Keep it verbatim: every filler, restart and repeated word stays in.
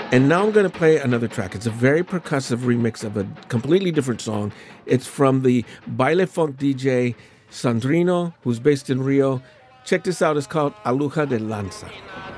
And now I'm going to play another track. It's a very percussive remix of a completely different song. It's from the baile funk D J Sandrino, who's based in Rio. Check this out. It's called Aluja de Lanza.